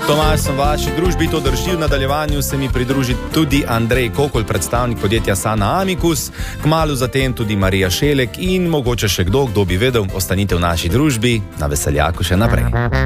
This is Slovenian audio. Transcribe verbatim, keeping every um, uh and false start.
Tomaž, sem v vaši družbi, to drži. V nadaljevanju se mi pridruži tudi Andrej Kokol, predstavnik podjetja Sana Amicus, kmalu zatem tudi Marija Šelek in mogoče še kdo, kdo bi vedel. Ostanite v naši družbi, na veseljaku še naprej.